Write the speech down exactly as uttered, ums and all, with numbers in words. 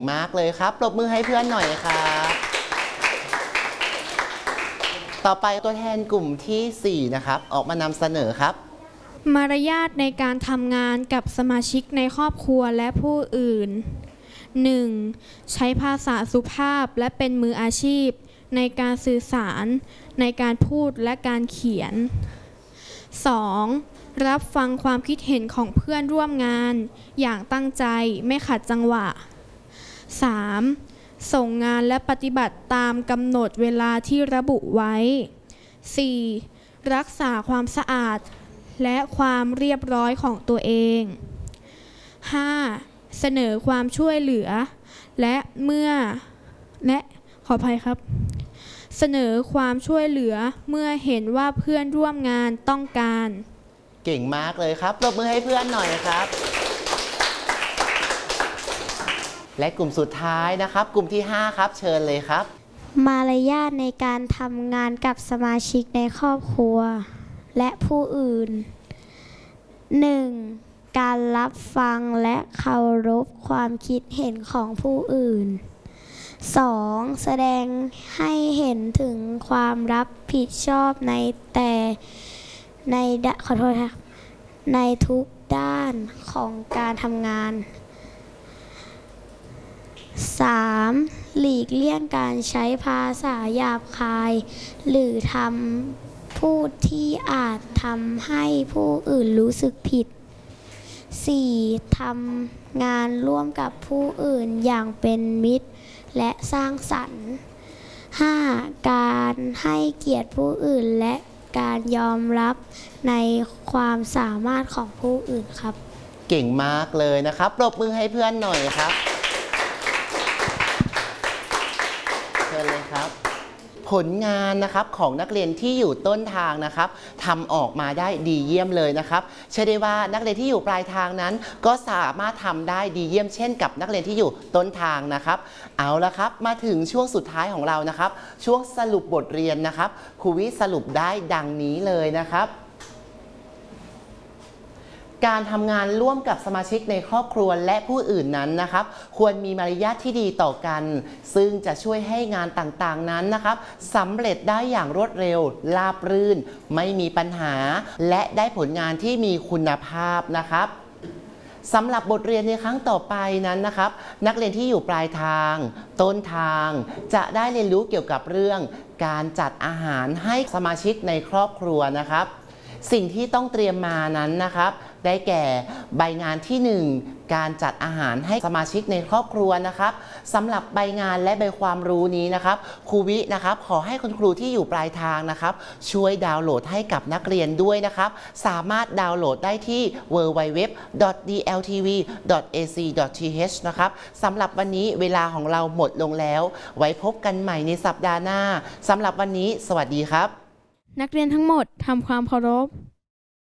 มากเลยครับปรบมือให้เพื่อนหน่อยครับต่อไปตัวแทนกลุ่มที่สี่นะครับออกมานำเสนอครับมารยาทในการทำงานกับสมาชิกในครอบครัวและผู้อื่น หนึ่ง. ใช้ภาษาสุภาพและเป็นมืออาชีพในการสื่อสารในการพูดและการเขียน สอง. รับฟังความคิดเห็นของเพื่อนร่วมงานอย่างตั้งใจไม่ขัดจังหวะ สาม. ส่งงานและปฏิบัติตามกำหนดเวลาที่ระบุไว้ สี่. รักษาความสะอาดและความเรียบร้อยของตัวเอง ห้า. เสนอความช่วยเหลือและเมื่อและขออภัยครับเสนอความช่วยเหลือเมื่อเห็นว่าเพื่อนร่วมงานต้องการเก่งมากเลยครับปรบมือให้เพื่อนหน่อยครับและกลุ่มสุดท้ายนะครับกลุ่มที่ห้าครับเชิญเลยครับมารยาทในการทำงานกับสมาชิกในครอบครัวและผู้อื่น หนึ่ง. การรับฟังและเคารพความคิดเห็นของผู้อื่น สอง. แสดงให้เห็นถึงความรับผิดชอบในแต่ในขอโทษครับในทุกด้านของการทำงาน สาม. หลีกเลี่ยงการใช้ภาษาหยาบคายหรือทำพูดที่อาจทำให้ผู้อื่นรู้สึกผิด สี่. ทำงานร่วมกับผู้อื่นอย่างเป็นมิตรและสร้างสรรค์ ห้า. การให้เกียรติผู้อื่นและการยอมรับในความสามารถของผู้อื่นครับเก่งมากเลยนะครับปรบมือให้เพื่อนหน่อยครับเชิญเลยครับผลงานนะครับของนักเรียนที่อยู่ต้นทางนะครับทำออกมาได้ดีเยี่ยมเลยนะครับเชื่อได้ว่านักเรียนที่อยู่ปลายทางนั้นก็สามารถทำได้ดีเยี่ยมเช่นกับนักเรียนที่อยู่ต้นทางนะครับเอาละครับมาถึงช่วงสุดท้ายของเรานะครับช่วงสรุปบทเรียนนะครับครูวิสรุปได้ดังนี้เลยนะครับการทำงานร่วมกับสมาชิกในครอบครัวและผู้อื่นนั้นนะครับควรมีมารยาทที่ดีต่อกันซึ่งจะช่วยให้งานต่างๆนั้นนะครับสำเร็จได้อย่างรวดเร็วราบรื่นไม่มีปัญหาและได้ผลงานที่มีคุณภาพนะครับสำหรับบทเรียนในครั้งต่อไปนั้นนะครับนักเรียนที่อยู่ปลายทางต้นทางจะได้เรียนรู้เกี่ยวกับเรื่องการจัดอาหารให้สมาชิกในครอบครัวนะครับสิ่งที่ต้องเตรียมมานั้นนะครับได้แก่ใบงานที่หนึ่งการจัดอาหารให้สมาชิกในครอบครัวนะครับสำหรับใบงานและใบความรู้นี้นะครับครูวินะครับขอให้คุณครูที่อยู่ปลายทางนะครับช่วยดาวน์โหลดให้กับนักเรียนด้วยนะครับสามารถดาวน์โหลดได้ที่ ดับเบิลยู ดับเบิลยู ดับเบิลยู ดอท ดี แอล ที วี ดอท เอ ซี ดอท ที เอช นะครับสำหรับวันนี้เวลาของเราหมดลงแล้วไว้พบกันใหม่ในสัปดาห์หน้าสำหรับวันนี้สวัสดีครับนักเรียนทั้งหมดทำความเคารพ